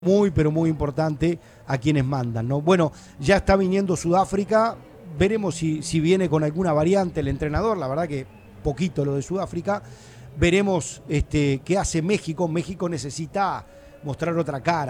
muy, pero muy importante a quienes mandan, ¿no? Bueno, ya está viniendo Sudáfrica, veremos si viene con alguna variante el entrenador, la verdad que poquito lo de Sudáfrica, veremos qué hace México. México necesita mostrar otra cara.